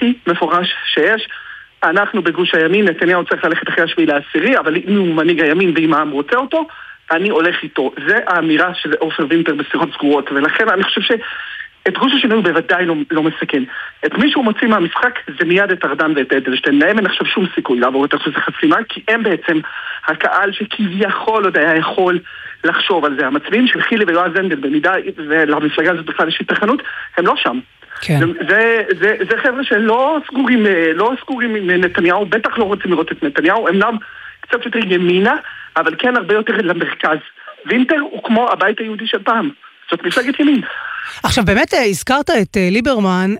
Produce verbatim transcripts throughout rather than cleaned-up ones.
הכי מפורש שיש. אנחנו בגוש הימין, נתניהו צריך ללכת אחרי השביעי לעשירי, אבל אם הוא מנהיג הימין ואם העם רוצה אותו, אני הולך איתו. זה האמירה של עופר וינטר בשיחות סגורות, ולכן אני חושב שאת גוש השינוי הוא בוודאי לא, לא מסכן. את מי שהוא מוציא מהמשחק זה מיד את ארדן ואת אדלשטיין. להם אין עכשיו שום סיכוי לעבור את אחוז החסימה, כי הם בעצם הקהל שכביכול עוד היה יכול לחשוב על זה. המצביעים של חילי ויועז הנדל, במידה ולמפלגה הזאת בכלל יש התחנות, הם לא שם. כן. זה, זה, זה חבר'ה שלא סגורים, לא סגורים עם נתניהו, בטח לא רוצים לראות את נתניהו, הם נם קצת יותר ימינה, אבל כן הרבה יותר למרכז. וינטר הוא כמו הבית היהודי של פעם, זאת מפלגת ימין. עכשיו באמת הזכרת את ליברמן,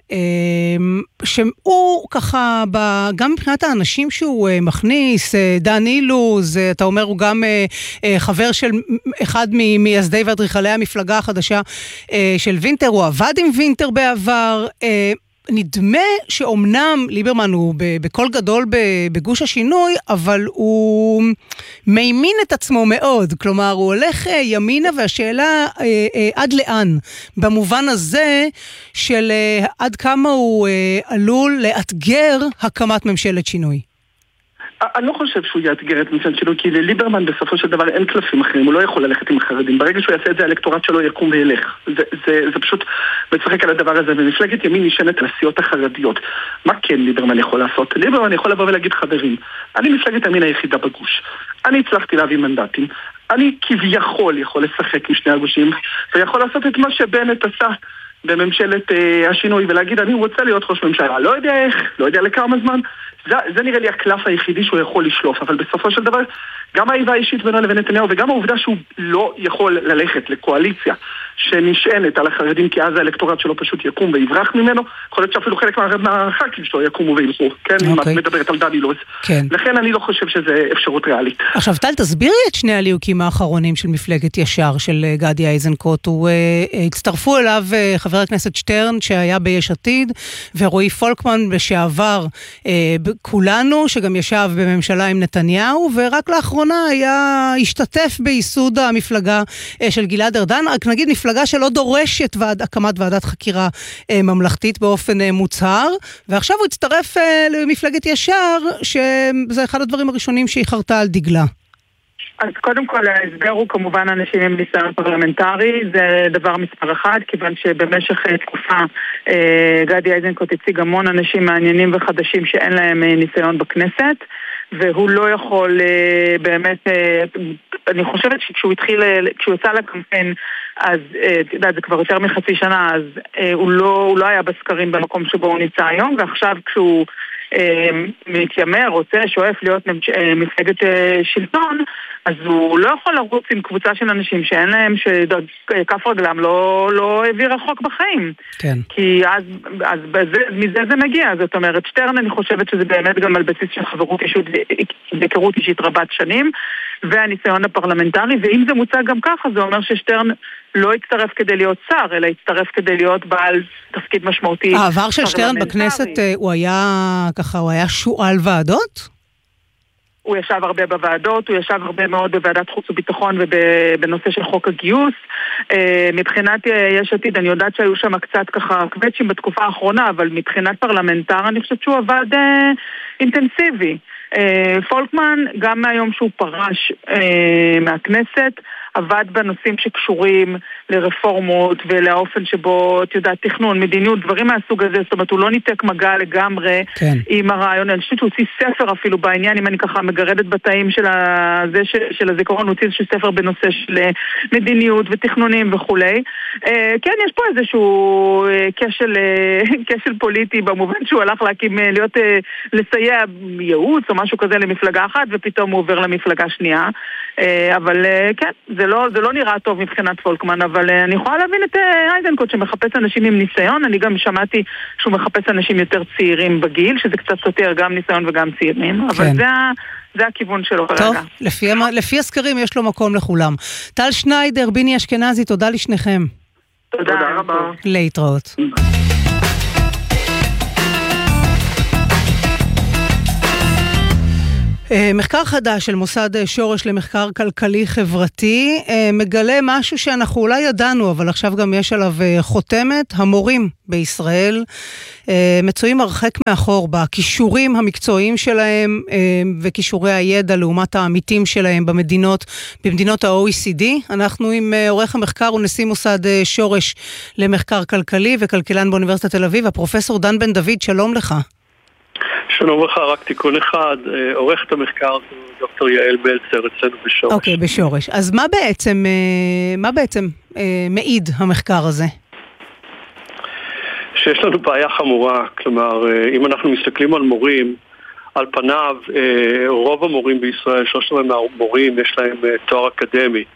שהוא ככה, גם מבחינת האנשים שהוא מכניס, דן אילוז, אתה אומר הוא גם חבר של אחד ממייסדי ואדריכלי המפלגה החדשה של וינטר, הוא עבד עם וינטר בעבר, נדמה שאומנם ליברמן הוא בקול גדול בגוש השינוי, אבל הוא מימין את עצמו מאוד, כלומר הוא הולך ימינה, והשאלה עד לאן, במובן הזה של עד כמה הוא עלול לאתגר הקמת ממשלת שינוי. אני לא חושב שהוא יאתגר את ממשלת שינוי, כי לליברמן בסופו של דבר אין קלפים אחרים, הוא לא יכול ללכת עם החרדים. ברגע שהוא יעשה את זה, האלקטורט שלו יקום וילך. זה, זה, זה פשוט מצחק על הדבר הזה, ומפלגת ימין נשענת על הסיעות החרדיות. מה כן ליברמן יכול לעשות? ליברמן יכול לבוא ולהגיד, חברים, אני מפלגת ימין היחידה בגוש. אני הצלחתי להביא מנדטים. אני כביכול יכול לשחק עם שני הגושים, ויכול לעשות את מה שבנט עשה בממשלת אה, השינוי, ולהגיד, אני רוצה להיות ראש ממשלה. לא יודע איך, לא יודע לכמה זמן. זה, זה נראה לי הקלף היחידי שהוא יכול לשלוף, אבל בסופו של דבר, גם האיבה האישית בינו לבין נתניהו, וגם העובדה שהוא לא יכול ללכת לקואליציה שנשענת על החרדים, כי אז האלקטורט שלו פשוט יקום ויברח ממנו, יכול להיות שאפילו חלק מהח"כים שלו יקומו וילכו, כן? אם את מדברת על דן אילוז. לכן אני לא חושב שזה אפשרות ריאלית. עכשיו, טל, תסבירי את שני הליהוקים האחרונים של מפלגת ישר, של גדי איזנקוט. הוא הצטרפו אליו חבר הכנסת שטרן, שהיה ביש עתיד, ורועי פולקמן, שעבר כולנו, שגם ישב בממשלה עם נתניהו, ורק לאחרונה היה השתתף בייסוד המפלגה של גלעד ארדן, רק נגיד מפלגה שלא דורשת ועד, הקמת ועדת חקירה ממלכתית באופן מוצהר, ועכשיו הוא הצטרף למפלגת ישר, שזה אחד הדברים הראשונים שהיא חרתה על דגלה. אז קודם כל ההסבר הוא כמובן אנשים עם ניסיון פרלמנטרי, זה דבר מספר אחד, כיוון שבמשך תקופה גדי איזנקוט הציג המון אנשים מעניינים וחדשים שאין להם ניסיון בכנסת, והוא לא יכול באמת, אני חושבת שכשהוא התחיל, כשהוא יצא לקמפיין, אז זה כבר יותר מחצי שנה, אז הוא לא, הוא לא היה בסקרים במקום שבו הוא נמצא היום, ועכשיו כשהוא מתיימר, רוצה, שואף להיות מפלגת שלטון, אז הוא לא יכול לרוץ עם קבוצה של אנשים שאין להם, שכף רגלם לא, לא העביר החוק בחיים. כן. כי אז, אז בזה, מזה זה מגיע. זאת אומרת, שטרן אני חושבת שזה באמת גם על בסיס של חברות אישית, היכרות אישית רבת שנים, והניסיון הפרלמנטרי, ואם זה מוצג גם ככה, זה אומר ששטרן לא יצטרף כדי להיות שר, אלא יצטרף כדי להיות בעל תפקיד משמעותי. העבר של שטרן בכנסת, הוא היה ככה, הוא היה שואל ועדות? הוא ישב הרבה בוועדות, הוא ישב הרבה מאוד בוועדת חוץ וביטחון ובנושא של חוק הגיוס. מבחינת יש עתיד, אני יודעת שהיו שם קצת ככה קווצ'ים בתקופה האחרונה, אבל מבחינת פרלמנטר אני חושבת שהוא עבד אינטנסיבי. פולקמן, גם מהיום שהוא פרש מהכנסת, עבד בנושאים שקשורים לרפורמות ולאופן שבו, את יודעת, תכנון, מדיניות, דברים מהסוג הזה, זאת אומרת, הוא לא ניתק מגע לגמרי כן. עם הרעיון. אני חושבת שהוא הוציא ספר אפילו בעניין, אם אני ככה מגרדת בתאים של, הזה, של, של הזיכרון, הוא הוציא איזשהו ספר בנושא של מדיניות ותכנונים וכולי. כן, יש פה איזשהו כשל, כשל פוליטי, במובן שהוא הלך להקים, להיות, לסייע ייעוץ או משהו כזה למפלגה אחת, ופתאום הוא עובר למפלגה שנייה. אבל כן, זה לא, זה לא נראה טוב מבחינת פולקמן, אבל אני יכולה להבין את איזנקוט שמחפש אנשים עם ניסיון. אני גם שמעתי שהוא מחפש אנשים יותר צעירים בגיל, שזה קצת סותר גם ניסיון וגם צעירים, כן. אבל זה, זה הכיוון שלו כרגע. טוב, לפי, לפי הסקרים יש לו מקום לכולם. טל שניידר, ביני אשכנזי, תודה לשניכם. תודה, תודה רבה. להתראות. מחקר חדש של מוסד שורש למחקר כלכלי-חברתי מגלה משהו שאנחנו אולי ידענו, אבל עכשיו גם יש עליו חותמת. המורים בישראל מצויים הרחק מאחור בכישורים המקצועיים שלהם וכישורי הידע לעומת העמיתים שלהם במדינות, במדינות ה-או אי סי די. אנחנו עם עורך המחקר ונשיא מוסד שורש למחקר כלכלי וכלכלן באוניברסיטת תל אביב, הפרופסור דן בן דוד, שלום לך. שלום לך, רק תיקון אחד, עורכת המחקר דוקטור יעל מלצר אצלנו בשורש. אוקיי, בשורש. אז מה בעצם, מה בעצם מעיד המחקר הזה? שיש לנו בעיה חמורה, כלומר, אם אנחנו מסתכלים על מורים, על פניו, רוב המורים בישראל, שלושת מהמורים יש להם תואר אקדמי,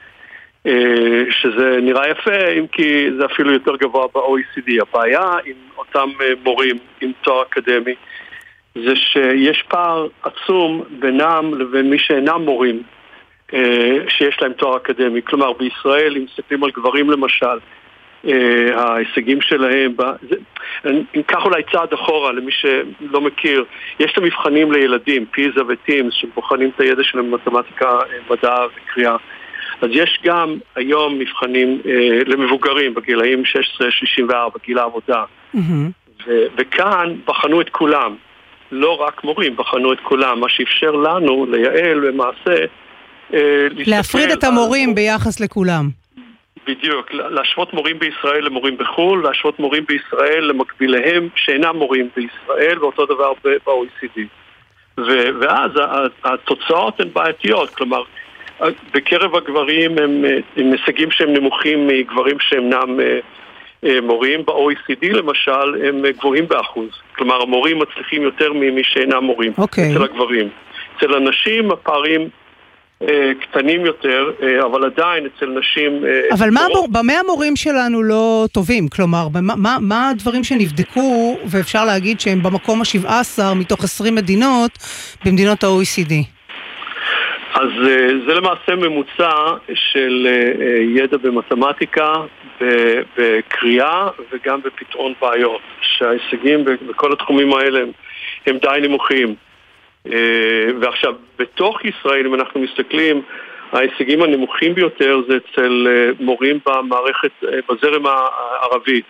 שזה נראה יפה, אם כי זה אפילו יותר גבוה ב-או אי סי די. הבעיה עם אותם מורים עם תואר אקדמי, זה שיש פער עצום בינם לבין מי שאינם מורים שיש להם תואר אקדמי. כלומר, בישראל, אם מסתכלים על גברים למשל, ההישגים שלהם, ניקח אולי צעד אחורה למי שלא מכיר, יש את המבחנים לילדים, פיזה וטימס, שבוחנים את הידע שלהם במתמטיקה, מדע וקריאה. אז יש גם היום מבחנים למבוגרים בגילאים שש עשרה שישים וארבע, גיל העבודה. וכאן בחנו את כולם. לא רק מורים, בחנו את כולם, מה שאפשר לנו לייעל למעשה להפריד את המורים ביחס לכולם. בדיוק, להשוות מורים בישראל למורים בחו"ל, להשוות מורים בישראל למקביליהם שאינם מורים בישראל, ואותו דבר ב-או אי סי די. ואז התוצאות הן בעייתיות, כלומר, בקרב הגברים הם הישגים שהם נמוכים מגברים שאינם מורים, ב-או אי סי די למשל הם גבוהים באחוז, כלומר המורים מצליחים יותר ממי שאינם מורים, okay. אצל הגברים. אצל הנשים הפערים אה, קטנים יותר, אה, אבל עדיין אצל נשים... אה, אבל מה המור, במה המורים שלנו לא טובים? כלומר, במה, מה, מה הדברים שנבדקו, ואפשר להגיד שהם במקום ה-שבע עשרה מתוך עשרים מדינות, במדינות ה-או אי סי די? אז זה למעשה ממוצע של ידע במתמטיקה, בקריאה וגם בפתרון בעיות, שההישגים בכל התחומים האלה הם די נמוכים. ועכשיו, בתוך ישראל, אם אנחנו מסתכלים, ההישגים הנמוכים ביותר זה אצל מורים במערכת, בזרם הערבי,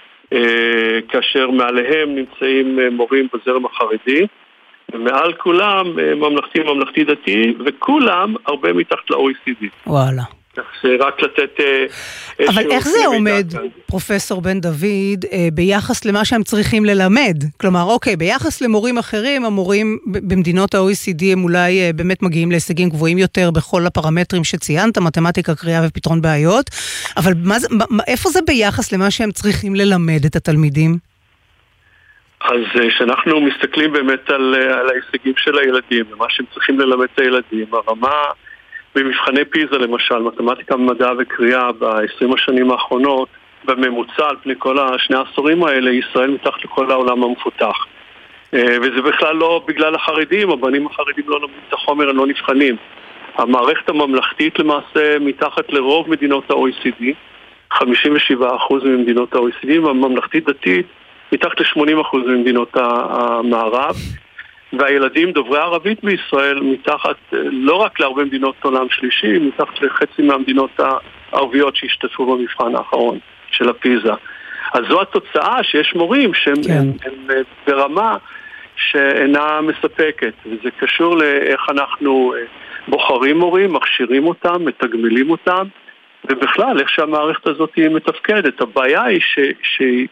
כאשר מעליהם נמצאים מורים בזרם החרדי, ומעל כולם ממלכתי ממלכתי דתי, וכולם הרבה מתחת ל-או אי סי די. וואלה. רק לתת... אבל איך זה עומד, פרופסור בן דוד, ביחס למה שהם צריכים ללמד? כלומר, אוקיי, ביחס למורים אחרים, המורים במדינות ה-או אי סי די הם אולי באמת מגיעים להישגים גבוהים יותר בכל הפרמטרים שציינת, מתמטיקה, קריאה ופתרון בעיות, אבל מה, איפה זה ביחס למה שהם צריכים ללמד את התלמידים? אז כשאנחנו מסתכלים באמת על, על ההישגים של הילדים, ומה שהם צריכים ללמד את הילדים, הרמה במבחני פיזה למשל, מתמטיקה, מדע וקריאה ב-עשרים השנים האחרונות, בממוצע על פני כל השני העשורים האלה, ישראל מתחת לכל העולם המפותח. וזה בכלל לא בגלל החרדים, הבנים החרדים לא לומדים את החומר, הם לא נבחנים. המערכת הממלכתית למעשה מתחת לרוב מדינות ה-או אי סי די, חמישים ושבעה אחוז ממדינות ה-או אי סי די, והממלכתית דתית מתחת ל-שמונים אחוז ממדינות המערב, והילדים דוברי ערבית בישראל מתחת לא רק להרבה מדינות עולם שלישי, מתחת לחצי מהמדינות הערביות שהשתתפו במבחן האחרון של הפיזה. אז זו התוצאה שיש מורים שהם כן. הם, הם ברמה שאינה מספקת, וזה קשור לאיך אנחנו בוחרים מורים, מכשירים אותם, מתגמלים אותם, ובכלל איך שהמערכת הזאת היא מתפקדת. הבעיה היא ש... שהיא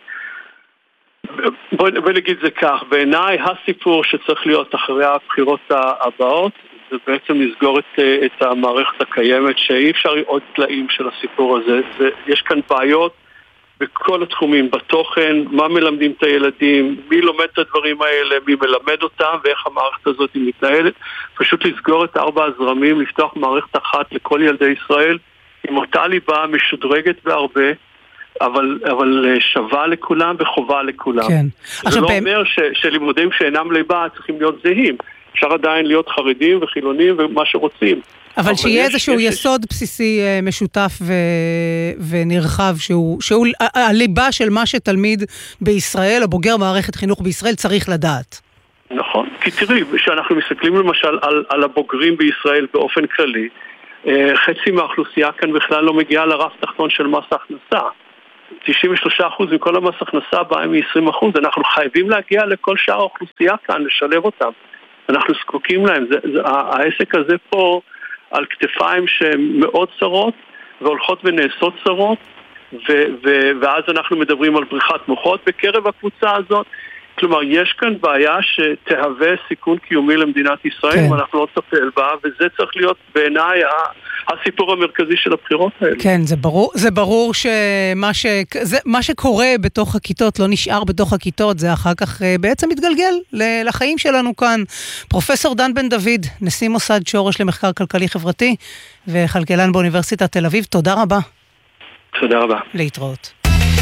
בוא, בוא נגיד זה כך, בעיניי הסיפור שצריך להיות אחרי הבחירות הבאות זה בעצם לסגור את, את המערכת הקיימת, שאי אפשר עוד תלאים של הסיפור הזה. זה, יש כאן בעיות בכל התחומים, בתוכן, מה מלמדים את הילדים, מי לומד את הדברים האלה, מי מלמד אותם ואיך המערכת הזאת היא מתנהלת. פשוט לסגור את ארבע הזרמים, לפתוח מערכת אחת לכל ילדי ישראל עם אותה ליבה משודרגת בהרבה, אבל, אבל שווה לכולם וחובה לכולם. כן. זה לא פעם... אומר ש, שלימודים שאינם ליבה צריכים להיות זהים. אפשר עדיין להיות חרדים וחילונים ומה שרוצים. אבל, אבל שיהיה יש, איזשהו יש, יסוד יש... בסיסי משותף ו... ונרחב, שהוא, שהוא הליבה של מה שתלמיד בישראל, או בוגר מערכת חינוך בישראל, צריך לדעת. נכון, כי תראי, כשאנחנו מסתכלים למשל על, על הבוגרים בישראל באופן כללי, חצי מהאוכלוסייה כאן בכלל לא מגיעה לרף תחתון של מס הכנסה. תשעים ושלושה אחוז מכל המס הכנסה באה מ-עשרים אחוז. אנחנו חייבים להגיע לכל שאר האוכלוסייה כאן, לשלב אותם. אנחנו זקוקים להם. זה, זה, העסק הזה פה על כתפיים שהן מאוד צרות, והולכות ונעשות צרות, ו- ו- ואז אנחנו מדברים על בריחת מוחות בקרב הקבוצה הזאת. כלומר, יש כאן בעיה שתהווה סיכון קיומי למדינת ישראל, כן. ואנחנו לא נטפל בה, וזה צריך להיות בעיניי הסיפור המרכזי של הבחירות האלה. כן, זה ברור, זה ברור שמה ש, זה, מה שקורה בתוך הכיתות לא נשאר בתוך הכיתות, זה אחר כך בעצם מתגלגל לחיים שלנו כאן. פרופסור דן בן דוד, נשיא מוסד שורש למחקר כלכלי חברתי, וכלכלן באוניברסיטת תל אביב, תודה רבה. תודה רבה. להתראות.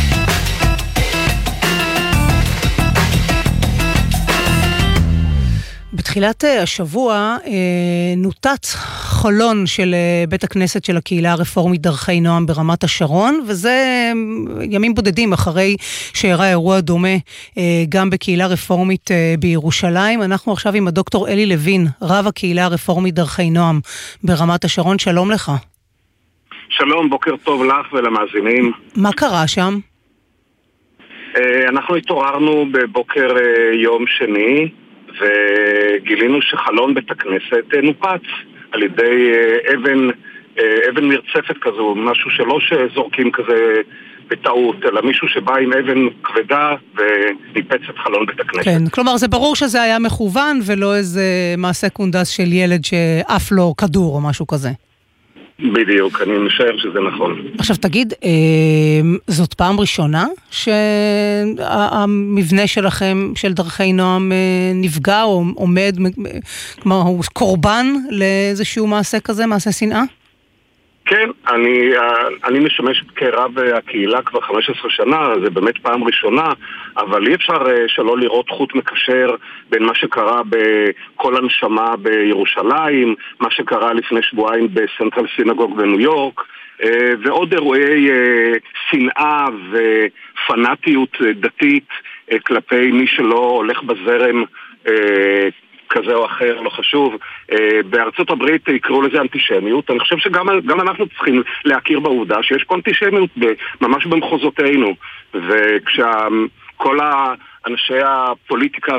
בתחילת השבוע נוטט חלון של בית הכנסת של הקהילה הרפורמית דרכי נועם ברמת השרון, וזה ימים בודדים אחרי שאירע אירוע דומה גם בקהילה רפורמית בירושלים. אנחנו עכשיו עם הדוקטור אלי לוין, רב הקהילה הרפורמית דרכי נועם ברמת השרון. שלום לך. שלום, בוקר טוב לך ולמאזינים. מה קרה שם? אנחנו התעוררנו בבוקר יום שני, וגילינו שחלון בית הכנסת נופץ על ידי אבן, אבן מרצפת כזו, משהו שלא שזורקים כזה בטעות, אלא מישהו שבא עם אבן כבדה וניפץ את חלון בית הכנסת. כן, כלומר זה ברור שזה היה מכוון ולא איזה מעשה קונדס של ילד שאף לו כדור או משהו כזה. בדיוק, אני משער שזה נכון. עכשיו תגיד, זאת פעם ראשונה שהמבנה שלכם, של דרכי נועם, נפגע או עומד, כלומר הוא קורבן לאיזשהו מעשה כזה, מעשה שנאה? כן, אני, אני משמש כרב הקהילה כבר חמש עשרה שנה, זה באמת פעם ראשונה, אבל אי אפשר שלא לראות חוט מקשר בין מה שקרה בכל הנשמה בירושלים, מה שקרה לפני שבועיים בסנטרל סינגוג בניו יורק, ועוד אירועי שנאה ופנאטיות דתית כלפי מי שלא הולך בזרם כזה או אחר, לא חשוב. בארצות הברית יקראו לזה אנטישמיות. אני חושב שגם גם אנחנו צריכים להכיר בעובדה שיש פה אנטישמיות ממש במחוזותינו. וכשכל האנשי הפוליטיקה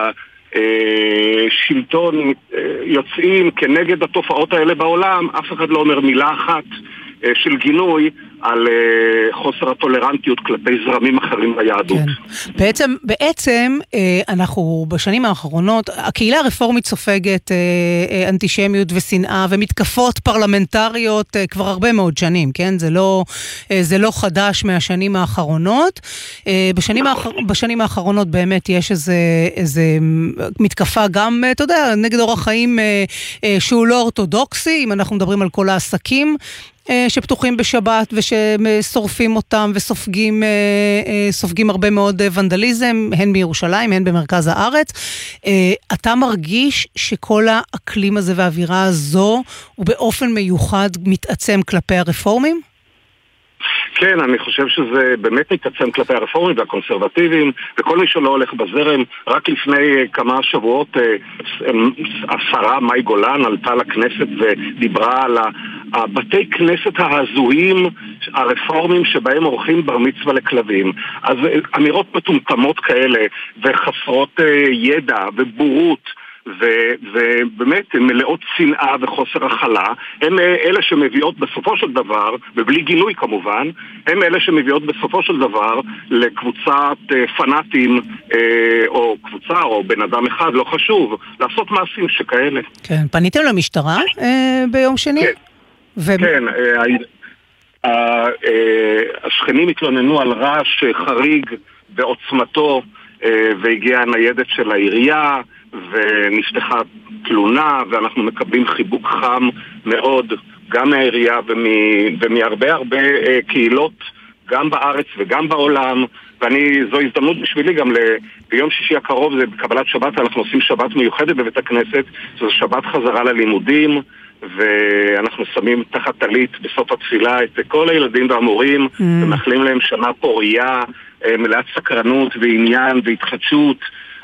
והשלטון יוצאים כנגד התופעות האלה בעולם, אף אחד לא אומר מילה אחת של גינוי על חוסר הטולרנטיות כלפי זרמים אחרים ביהדות. כן. בעצם, בעצם אנחנו בשנים האחרונות, הקהילה הרפורמית סופגת אנטישמיות ושנאה ומתקפות פרלמנטריות כבר הרבה מאוד שנים, כן? זה לא, זה לא חדש מהשנים האחרונות. בשנים, האח... בשנים האחרונות באמת יש איזה, איזה מתקפה גם, אתה יודע, נגד אורח חיים שהוא לא אורתודוקסי, אם אנחנו מדברים על כל העסקים שפתוחים בשבת וששורפים אותם וסופגים סופגים הרבה מאוד ונדליזם, הן בירושלים, הן במרכז הארץ. אתה מרגיש שכל האקלים הזה והאווירה הזו הוא באופן מיוחד מתעצם כלפי הרפורמים? כן, אני חושב שזה באמת מתעצם כלפי הרפורמים והקונסרבטיביים, וכל מי שלא הולך בזרם. רק לפני כמה שבועות השרה מאי גולן עלתה לכנסת ודיברה על הבתי כנסת ההזויים הרפורמים שבהם עורכים בר מצווה לכלבים. אז אמירות מטומטמות כאלה וחסרות ידע ובורות ו- ובאמת מלאות שנאה וחוסר הכלה, הם אלה שמביאות בסופו של דבר, ובלי גילוי כמובן, הם אלה שמביאות בסופו של דבר לקבוצת פנאטים או קבוצה או בן אדם אחד, לא חשוב, לעשות מעשים שכאלה. כן, פניתם למשטרה ביום שני? כן, ו- כן, השכנים התלוננו על רעש חריג בעוצמתו, והגיעה הניידת של העירייה ונפתחה תלונה, ואנחנו מקבלים חיבוק חם מאוד גם מהעירייה ומהרבה הרבה קהילות גם בארץ וגם בעולם. ואני, זו הזדמנות בשבילי גם ביום שישי הקרוב, זה בקבלת שבת, אנחנו עושים שבת מיוחדת בבית הכנסת, זו שבת חזרה ללימודים, ואנחנו שמים תחת טלית בסוף התפילה את כל הילדים והמורים mm. ומאחלים להם שנה פוריה, מלאת סקרנות ועניין והתחדשות.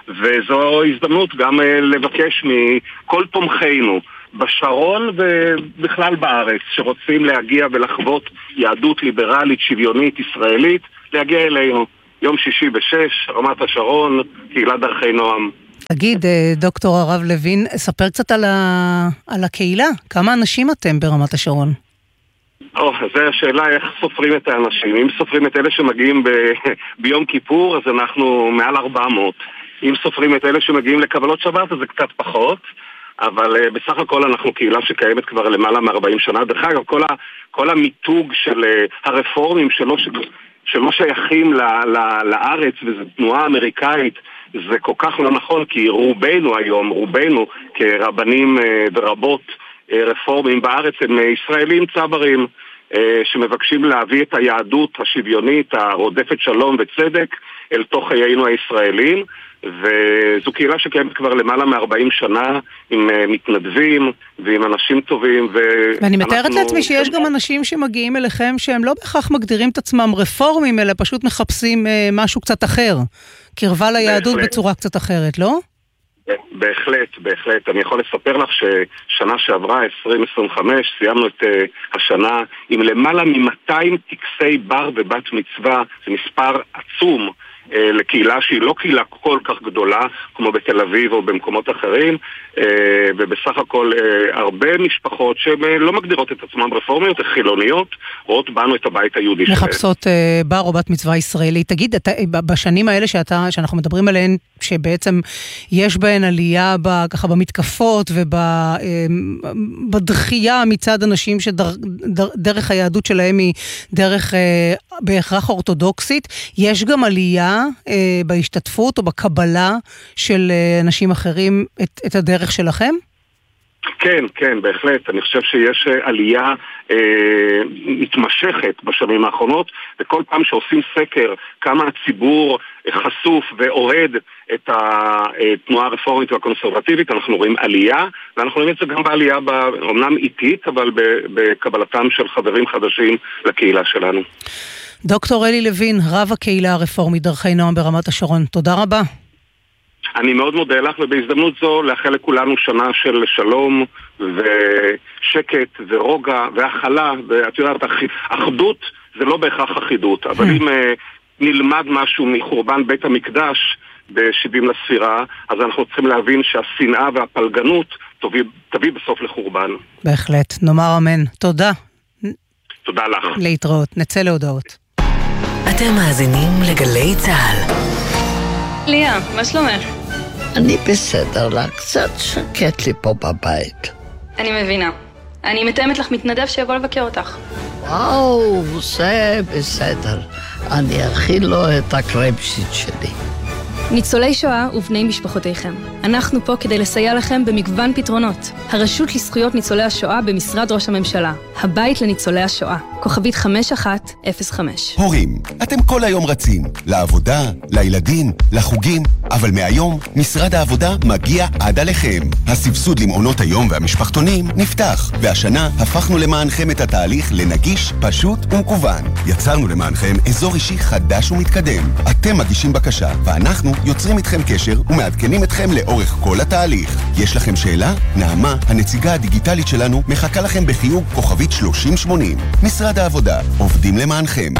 וזו הזדמנות גם לבקש מכל תומכינו בשרון ובכלל בארץ שרוצים להגיע ולחוות יהדות ליברלית, שוויונית, ישראלית, להגיע אלינו. יום שישי בשש, רמת השרון, קהילת דרכי נועם. תגיד, דוקטור הרב לוין, ספר קצת על, ה... על הקהילה. כמה אנשים אתם ברמת השרון? או, זו השאלה איך סופרים את האנשים. אם סופרים את אלה שמגיעים ב... ביום כיפור, אז אנחנו מעל ארבע מאות. אם סופרים את אלה שמגיעים לקבלות שבת, אז זה קצת פחות. אבל uh, בסך הכל אנחנו קהילה שקיימת כבר למעלה מ-ארבעים שנה. דרך אגב, כל, ה... כל המיתוג של uh, הרפורמים שלא, ש... שלא שייכים ל... ל... לארץ, וזו תנועה אמריקאית, זה כל כך לא נכון, כי רובנו היום, רובנו כרבנים uh, ורבות uh, רפורמים בארץ, הם uh, ישראלים צברים, uh, שמבקשים להביא את היהדות השוויונית, הרודפת שלום וצדק, אל תוך חיינו הישראלים. וזו קהילה שקיימת כבר למעלה מ-ארבעים שנה עם מתנדבים ועם אנשים טובים. ואני מתארת לעצמי שיש גם אנשים שמגיעים אליכם שהם לא בהכרח מגדירים את עצמם רפורמים, אלא פשוט מחפשים משהו קצת אחר, קרבה ליהדות בצורה קצת אחרת, לא? בהחלט, בהחלט. אני יכול לספר לך ששנה שעברה, עשרים עשרים וחמש, סיימנו את השנה עם למעלה מ-מאתיים טקסי בר ובת מצווה, זה מספר עצום, לקהילה שהיא לא קהילה כל כך גדולה כמו בתל אביב או במקומות אחרים, ובסך הכל הרבה משפחות שהן לא מגדירות את עצמן רפורמיות, חילוניות, רואות בנו את הבית היהודי שלהם. מחפשות בר או בת מצווה ישראלית. תגיד, אתה, בשנים האלה שאתה, שאנחנו מדברים עליהן, שבעצם יש בהן עלייה ככה במתקפות ובדחייה מצד אנשים שדרך היהדות שלהם היא דרך בהכרח אורתודוקסית, יש גם עלייה בהשתתפות או בקבלה של אנשים אחרים את, את הדרך שלכם? כן, כן, בהחלט. אני חושב שיש עלייה אה, מתמשכת בשנים האחרונות, וכל פעם שעושים סקר כמה הציבור חשוף ואוהד את התנועה הרפורמית והקונסרבטיבית, אנחנו רואים עלייה, ואנחנו רואים את זה גם בעלייה, אומנם איטית, אבל בקבלתם של חברים חדשים לקהילה שלנו. דוקטור אלי לוין, רב הקהילה הרפורמית דרכי נועם ברמת השרון, תודה רבה. אני מאוד מודה לך, ובהזדמנות זו לאחל לכולנו שנה של שלום ושקט ורוגע והחלה, ואת יודעת, אחדות זה לא בהכרח אחידות, אבל אם נלמד משהו מחורבן בית המקדש ב-שבעים לספירה, אז אנחנו צריכים להבין שהשנאה והפלגנות תביא, תביא בסוף לחורבן. בהחלט, נאמר אמן. תודה. תודה לך. להתראות, נצא להודעות. אתם מאזינים לגלי צהל. ליה, מה שלומך? אני בסדר לה, קצת שקט לי פה בבית. אני מבינה. אני מתאמת לך מתנדב שיבוא לבקר אותך. וואו, זה בסדר. אני אכיל לו את הקרפשיט שלי. ניצולי שואה ובני משפחותיכם. אנחנו פה כדי לסייע לכם במגוון פתרונות. הרשות לזכויות ניצולי השואה במשרד ראש הממשלה. הבית לניצולי השואה. כוכבית חמש אחת אפס חמש. הורים, אתם כל היום רצים. לעבודה, לילדים, לחוגים. אבל מהיום, משרד העבודה מגיע עד עליכם. הסבסוד למעונות היום והמשפחתונים נפתח. והשנה הפכנו למענכם את התהליך לנגיש, פשוט ומקוון. יצרנו למענכם אזור אישי חדש ומתקדם. אתם מגישים בקשה, ואנחנו יוצרים איתכם קשר ומעדכנים אתכם לאורך כל התהליך. יש לכם שאלה? נעמה, הנציגה הדיגיטלית שלנו, מחכה לכם בחיוג כוכבית שלושים שמונים. משרד העבודה, עובדים למענכם.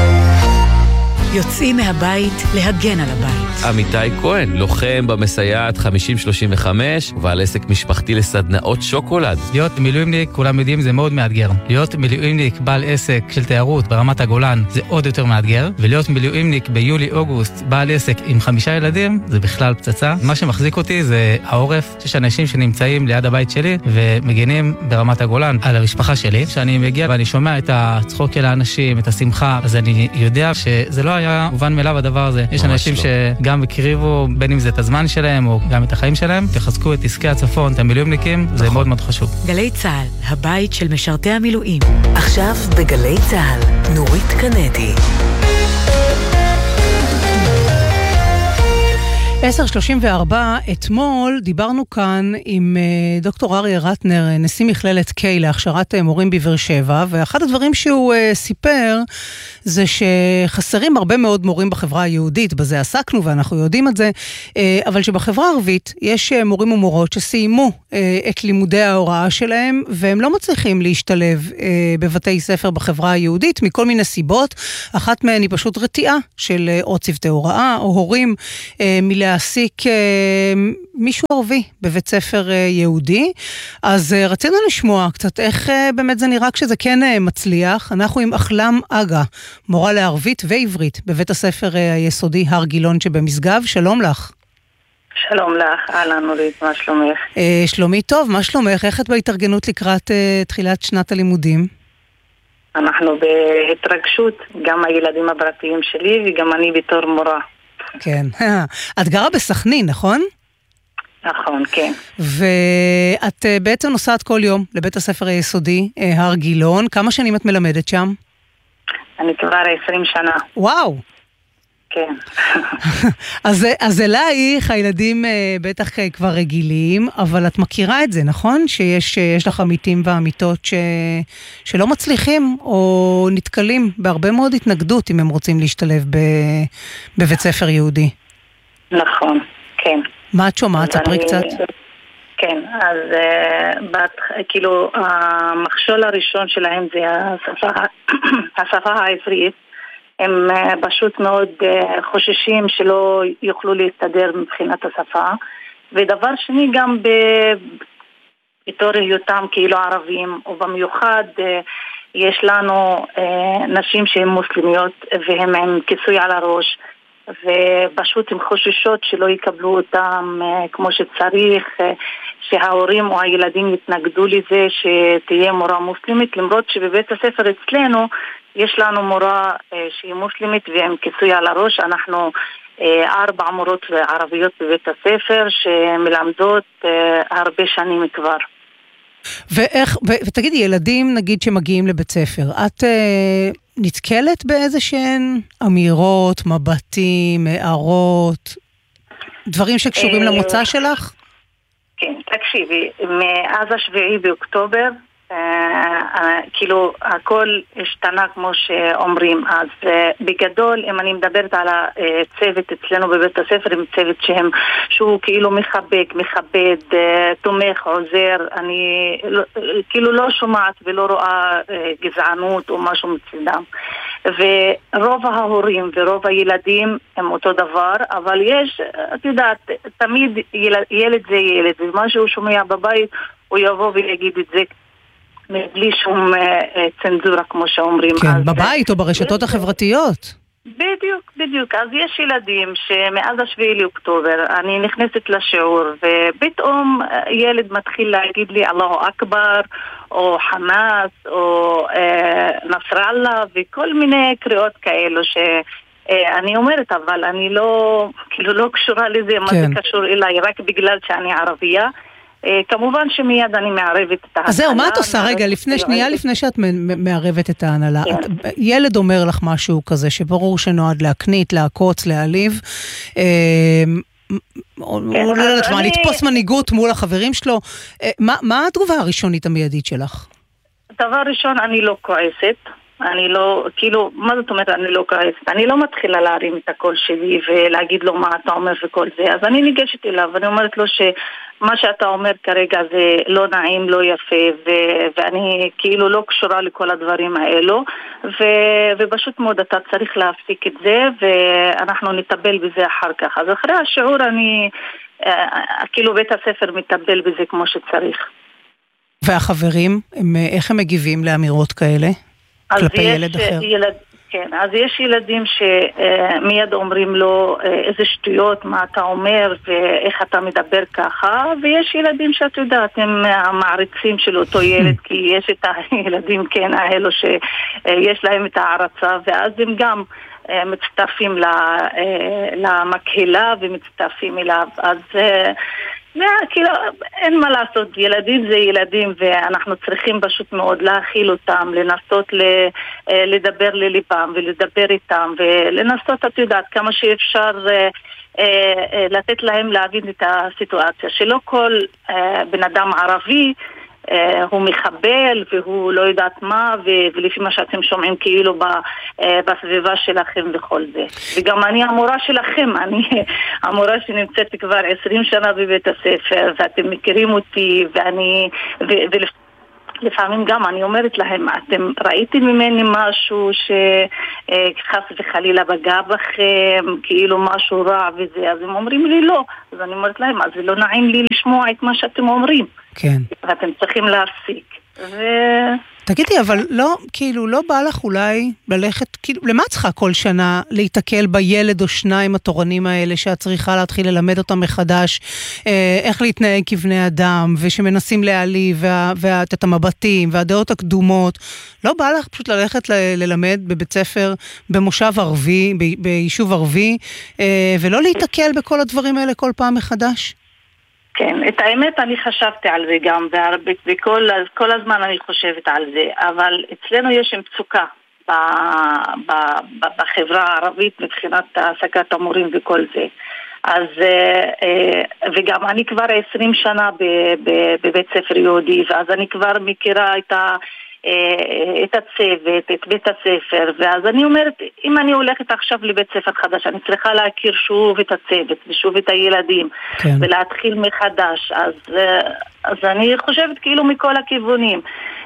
יוצאים מהבית להגן על הבית. עמיתי כהן, לוחם במסייעת חמישים שלושים וחמש, ועל עסק משפחתי לסדנאות שוקולד. להיות מילואימניק, כולם יודעים, זה מאוד מאתגר. להיות מילואימניק בעל עסק של תיירות ברמת הגולן, זה עוד יותר מאתגר. ולהיות מילואימניק ביולי-אוגוסט בעל עסק עם חמישה ילדים, זה בכלל פצצה. מה שמחזיק אותי זה העורף. יש אנשים שנמצאים ליד הבית שלי ומגנים ברמת הגולן על המשפחה שלי. כשאני מגיע ואני שומע את הצחוק של האנשים, את השמחה, אז אני יודע שזה לא היה מובן מאליו הדבר הזה. יש אנשים לא. שגם הקריבו, בין אם זה את הזמן שלהם או גם את החיים שלהם, תחזקו את עסקי הצפון, את המילואימניקים, נכון. זה מאוד מאוד חשוב. גלי צהל, הבית של משרתי המילואים. עכשיו בגלי צהל, נורית קנדי. עשר שלושים וארבע, אתמול דיברנו כאן עם דוקטור אריה רטנר, נשיא מכללת קיי להכשרת מורים בבאר שבע, ואחד הדברים שהוא סיפר זה שחסרים הרבה מאוד מורים בחברה היהודית, בזה עסקנו ואנחנו יודעים את זה, אבל שבחברה הערבית יש מורים ומורות שסיימו את לימודי ההוראה שלהם, והם לא מצליחים להשתלב בבתי ספר בחברה היהודית, מכל מיני סיבות. אחת מהן היא פשוט רתיעה של או צוותי הוראה או הורים מלהעסיק מישהו ערבי בבית ספר יהודי. אז רצינו לשמוע קצת איך באמת זה נראה כשזה כן מצליח. אנחנו עם אחלם אגה, מורה לערבית ועברית בבית הספר היסודי הר גילון שבמשגב. שלום לך. שלום לך, אהלן נורית, מה שלומך? שלומי טוב, מה שלומך? איך את בהתארגנות לקראת תחילת שנת הלימודים? אנחנו בהתרגשות, גם הילדים הפרטיים שלי וגם אני בתור מורה. כן. את גרה בסכנין, נכון? נכון, כן. ואת בעצם נוסעת כל יום לבית הספר היסודי הר גילון. כמה שנים את מלמדת שם? אני כבר עשרים שנה. וואו. כן. אז, אז אלייך הילדים בטח כבר רגילים, אבל את מכירה את זה, נכון? שיש יש לך עמיתים ועמיתות ש, שלא מצליחים או נתקלים בהרבה מאוד התנגדות אם הם רוצים להשתלב ב, בבית ספר יהודי. נכון, כן. מה את שומעת? ספרי קצת. כן, אז בת, כאילו המכשול הראשון שלהם זה השפה, השפה העברית. הם פשוט מאוד חוששים שלא יוכלו להסתדר מבחינת השפה. ודבר שני, גם בתור היותם כאילו ערבים, ובמיוחד יש לנו נשים שהן מוסלמיות והם עם כיסוי על הראש, ופשוט הם חוששות שלא יקבלו אותם כמו שצריך, שההורים או הילדים יתנגדו לזה שתהיה מורה מוסלמית, למרות שבבית הספר אצלנו יש לנו מורה שהיא מוסלמית ועם כיסוי על הראש. אנחנו ארבע מורות ערביות בבית הספר שמלמדות הרבה שנים כבר. ואיך, ותגידי, ילדים נגיד שמגיעים לבית ספר, את נתקלת באיזה שהן אמירות, מבטים, הערות, דברים שקשורים למוצא שלך? כן, תקשיבי, מאז השביעי באוקטובר, כאילו הכל השתנה כמו שאומרים. אז בגדול, אם אני מדברת על הצוות אצלנו בבית הספר, עם צוות שהם, שהוא כאילו מחבק, מכבד, תומך, עוזר, אני כאילו לא שומעת ולא רואה גזענות או משהו מצדם. ורוב ההורים ורוב הילדים הם אותו דבר, אבל יש, את יודעת, תמיד ילד, ילד זה ילד, ומה שהוא שומע בבית הוא יבוא ויגיד את זה מבלי שום צנזורה כמו שאומרים. כן, אז בבית או ברשתות החברתיות. בדיוק, בדיוק. אז יש ילדים שמאז השביעי לאוקטובר אני נכנסת לשיעור ופתאום ילד מתחיל להגיד לי אללהו אכבר או חמאס או אה, נסראללה וכל מיני קריאות כאלו שאני אומרת, אבל אני לא, כאילו לא קשורה לזה, כן. מה זה קשור אליי רק בגלל שאני ערבייה. כמובן שמיד אני מערבת את ההנהלה. אז זהו, מה את עושה? רגע, לפני שנייה, לפני שאת מערבת את ההנהלה, ילד אומר לך משהו כזה, שברור שנועד להקנית, לעקוץ, להעליב, או לא יודעת מה, לתפוס מנהיגות מול החברים שלו, מה התגובה הראשונית המיידית שלך? דבר ראשון, אני לא כועסת. אני לא, כאילו, מה זאת אומרת אני לא כועסת? אני לא מתחילה להרים את הקול שלי ולהגיד לו מה אתה אומר וכל זה. אז אני ניגשת אליו ואני אומרת לו שמה שאתה אומר כרגע זה לא נעים, לא יפה, ו- ואני כאילו לא קשורה לכל הדברים האלו, ו- ופשוט מאוד אתה צריך להפסיק את זה ואנחנו נטפל בזה אחר כך. אז אחרי השיעור אני, כאילו בית הספר מטפל בזה כמו שצריך. והחברים, הם, איך הם מגיבים לאמירות כאלה? כלפי ילד אחר. ילד, כן, אז יש ילדים שמיד אומרים לו איזה שטויות, מה אתה אומר ואיך אתה מדבר ככה, ויש ילדים שאת יודעת, הם המעריצים של אותו ילד, כי יש את הילדים, כן, האלו שיש להם את הערצה, ואז הם גם מצטרפים למקהלה ומצטרפים אליו. אז כאילו, אין מה לעשות, ילדים זה ילדים ואנחנו צריכים פשוט מאוד להכיל אותם, לנסות לדבר לליבם ולדבר איתם ולנסות, את יודעת, כמה שאפשר לתת להם להבין את הסיטואציה, שלא כל בן אדם ערבי הוא מחבל והוא לא יודעת מה, ולפי מה שאתם שומעים כאילו בסביבה שלכם וכל זה. וגם אני המורה שלכם, אני המורה שנמצאת כבר עשרים שנה בבית הספר, ואתם מכירים אותי, ואני ולפעמים גם אני אומרת להם, אתם ראיתם ממני משהו שחס וחלילה פגע בכם, כאילו משהו רע וזה, אז הם אומרים לי לא, אז אני אומרת להם, אז זה לא נעים לי לשמוע את מה שאתם אומרים. כן. ואתם צריכים להפסיק. ו... תגידי, אבל לא, כאילו, לא בא לך אולי ללכת, כאילו, למה צריכה כל שנה להתקל בילד או שניים התורנים האלה שאת צריכה להתחיל ללמד אותם מחדש, אה, איך להתנהג כבני אדם, ושמנסים להעליב, וה, וה, את המבטים, והדעות הקדומות, לא בא לך פשוט ללכת ל, ללמד בבית ספר, במושב ערבי, ב, ביישוב ערבי, אה, ולא להתקל בכל הדברים האלה כל פעם מחדש? כן, את האמת אני חשבתי על זה גם, וכל כל הזמן אני חושבת על זה, אבל אצלנו יש מצוקה ב, ב, ב, בחברה הערבית מבחינת העסקת המורים וכל זה. אז, וגם אני כבר עשרים שנה בבית ספר יהודי, ואז אני כבר מכירה את ה... את הצוות, את בית הספר, ואז אני אומרת, אם אני הולכת עכשיו לבית ספר חדש, אני צריכה להכיר שוב את הצוות ושוב את הילדים, כן. ולהתחיל מחדש, אז, אז אני חושבת כאילו מכל הכיוונים,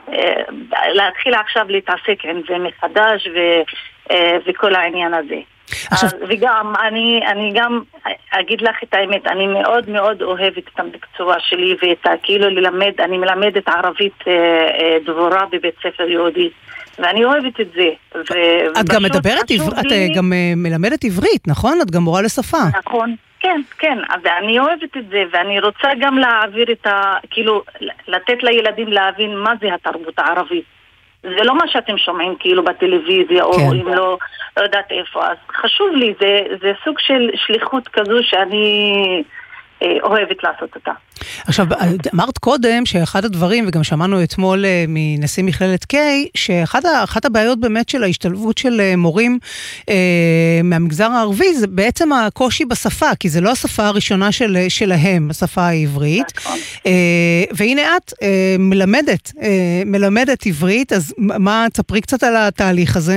להתחיל עכשיו להתעסק עם זה מחדש ו, וכל העניין הזה. עכשיו... וגם אני, אני גם אגיד לך את האמת, אני מאוד מאוד אוהבת את המקצוע שלי ואת כאילו ללמד, אני מלמדת ערבית דבורה בבית ספר יהודי, ואני אוהבת את זה. את גם מדברת, את גם מלמדת עברית, נכון? את גם מורה לשפה. נכון, כן, כן, ואני אוהבת את זה, ואני רוצה גם להעביר את ה... כאילו, לתת לילדים להבין מה זה התרבות הערבית. זה לא מה שאתם שומעים כאילו בטלוויזיה, או אם לא, לא יודעת איפה. אז חשוב לי, זה, זה סוג של שליחות כזו שאני אה, אוהבת לעשות אותה. עכשיו, אמרת קודם שאחד הדברים, וגם שמענו אתמול מנשיא מכללת קיי, שאחת הבעיות באמת של ההשתלבות של מורים אה, מהמגזר הערבי, זה בעצם הקושי בשפה, כי זה לא השפה הראשונה של, שלהם, השפה העברית. אה, והנה את אה, מלמדת, אה, מלמדת עברית, אז מה, תספרי קצת על התהליך הזה?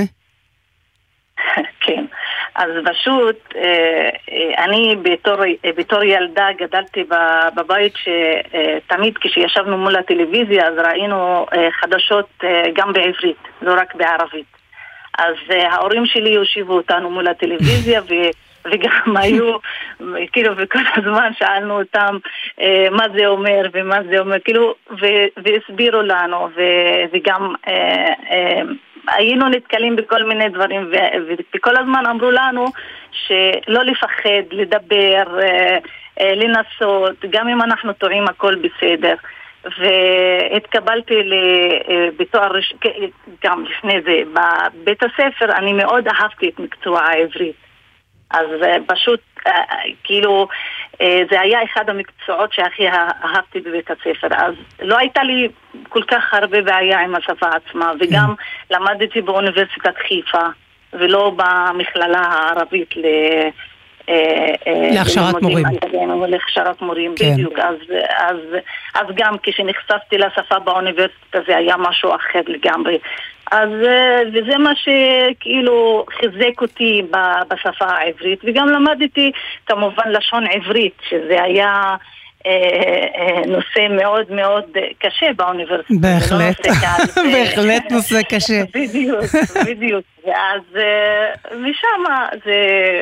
כן. אז פשוט, אני בתור, בתור ילדה גדלתי בבית שתמיד כשישבנו מול הטלוויזיה, אז ראינו חדשות גם בעברית, לא רק בערבית. אז ההורים שלי יושיבו אותנו מול הטלוויזיה ו... וגם היו, כאילו, וכל הזמן שאלנו אותם מה זה אומר ומה זה אומר, כאילו, והסבירו לנו, וגם היינו נתקלים בכל מיני דברים, וכל הזמן אמרו לנו שלא לפחד, לדבר, לנסות, גם אם אנחנו טועים הכל בסדר. והתקבלתי בתואר, גם לפני זה, בבית הספר, אני מאוד אהבתי את מקצוע העברית. אז פשוט, כאילו, זה היה אחד המקצועות שהכי אהבתי בבית הספר. אז לא הייתה לי כל כך הרבה בעיה עם השפה עצמה, וגם למדתי באוניברסיטת חיפה, ולא במכללה הערבית ל... להכשרת מורים. להכשרת מורים, בדיוק. אז גם כשנחשפתי לשפה באוניברסיטה זה היה משהו אחר לגמרי. אז וזה מה שכאילו חיזק אותי בשפה העברית, וגם למדתי כמובן לשון עברית, שזה היה נושא מאוד מאוד קשה באוניברסיטה. בהחלט, בהחלט נושא קשה. בדיוק, בדיוק. ואז משם זה...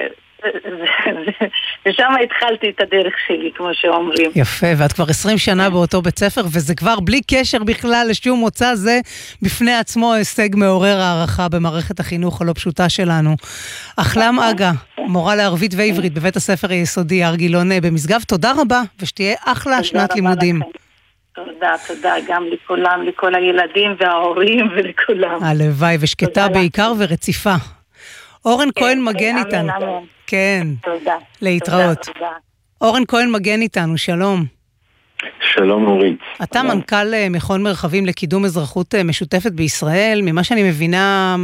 ושם התחלתי את הדרך שלי, כמו שאומרים. יפה, ואת כבר עשרים שנה באותו בית ספר, וזה כבר בלי קשר בכלל לשום מוצא, זה בפני עצמו הישג מעורר הערכה במערכת החינוך הלא פשוטה שלנו. אחלם אגה, מורה לערבית ועברית בבית הספר היסודי הר גילון במשגב, תודה רבה, ושתהיה אחלה שנת לימודים. תודה, תודה גם לכולם, לכל הילדים וההורים ולכולם. הלוואי, ושקטה בעיקר ורציפה. אורן כהן מגן איתנו. כן. תודה. להתראות. אורן כהן מגן איתנו, שלום. שלום אורית. אתה מנכ"ל מכון מרחבים לקידום אזרחות משותפת בישראל. ממה שאני מבינה,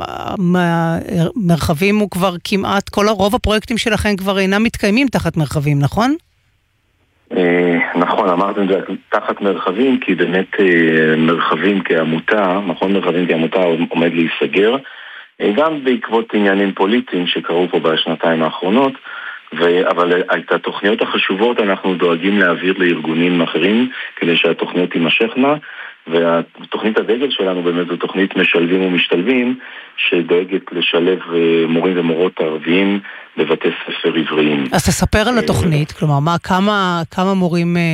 מרחבים הוא כבר כמעט, כל הרוב הפרויקטים שלכם כבר אינם מתקיימים תחת מרחבים, נכון? נכון, אמרתם את זה תחת מרחבים, כי באמת מרחבים כעמותה, מכון מרחבים כעמותה עומד להיסגר, גם בעקבות עניינים פוליטיים שקרו פה בשנתיים האחרונות, ו... אבל את התוכניות החשובות אנחנו דואגים להעביר לארגונים אחרים כדי שהתוכניות תימשכנה, והתוכנית הדגל שלנו באמת זו תוכנית משלבים ומשתלבים שדואגת לשלב מורים ומורות ערביים בבתי ספר עבריים. אז תספר על התוכנית, כלומר, מה, כמה, כמה מורים